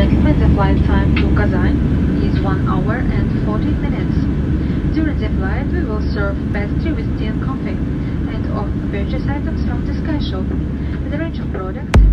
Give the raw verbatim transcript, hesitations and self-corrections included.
gentlemen, the flight time to Kazan is one hour and forty minutes. During the flight, we will serve pastry with tea and coffee, and offer purchase items from the Sky Shop. The range of products